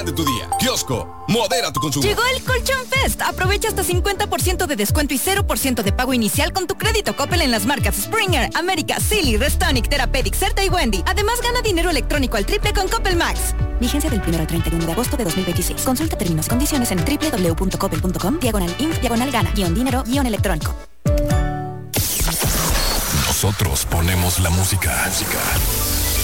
durante tu día. Kiosco, modera tu consumo. Llegó el Colchón Fest. Aprovecha hasta 50% de descuento y 0% de pago inicial con tu crédito Coppel en las marcas Springer, América, Silly, Restonic, Therapeutic, Certa y Wendy. Además, gana dinero electrónico al triple con Coppel Max. Vigencia del 1 al 31 de agosto de 2026. Consulta términos y condiciones en www.coppel.com/inf/gana-dinero-electrónico. Nosotros ponemos la música.